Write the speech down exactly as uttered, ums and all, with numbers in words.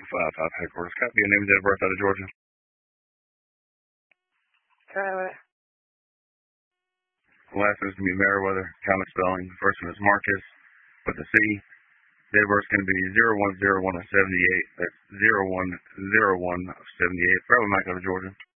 five five headquarters. Copy your name and date of birth out of Georgia. Tyler. The last name is going to be Meriwether. Common spelling. The first one is Marcus with a C. Date of birth is going to be zero one zero one of seventy-eight. That's zero one zero one of seventy-eight. Probably Mike out of Georgia.